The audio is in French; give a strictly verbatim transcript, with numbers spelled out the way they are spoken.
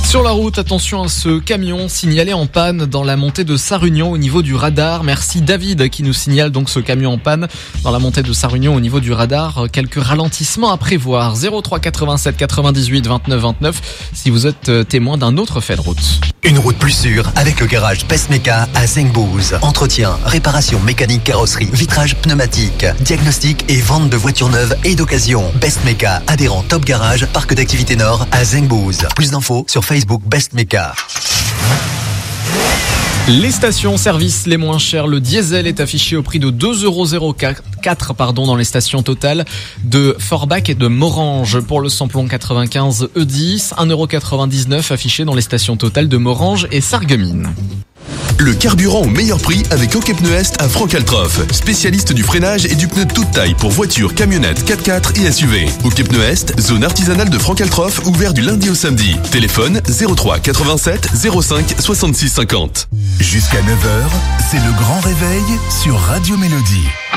Sur la route, attention à ce camion signalé en panne dans la montée de Sarre-Union au niveau du radar. Merci David qui nous signale donc ce camion en panne dans la montée de Sarre-Union au niveau du radar. Quelques ralentissements à prévoir. zéro trois quatre-vingt-sept quatre-vingt-dix-huit vingt-neuf vingt-neuf si vous êtes témoin d'un autre fait de route. Une route plus sûre avec le garage Bestmeka à Zengbouz. Entretien, réparation mécanique, carrosserie, vitrage pneumatique, diagnostic et vente de voitures neuves et d'occasion. Bestmeka, adhérent Top Garage, parc d'activité Nord à Zengbouz. Plus d'infos sur Facebook Bestmeka. Les stations-service les moins chères, le diesel est affiché au prix de deux euros zéro quatre pardon, dans les stations totales de Forbach et de Morhange. Pour le samplon quatre-vingt-quinze E dix, un euro quatre-vingt-dix-neuf affiché dans les stations totales de Morhange et Sarreguemines. Le carburant au meilleur prix avec OK Pneus Est à Franck-Altroff. Spécialiste du freinage et du pneu de toute taille pour voitures, camionnettes, quatre-quatre et S U V. OK Pneus Est, zone artisanale de Franck-Altroff, ouvert du lundi au samedi. Téléphone zéro trois quatre-vingt-sept zéro cinq soixante-six cinquante. Jusqu'à neuf heures, c'est le grand réveil sur Radio Mélodie.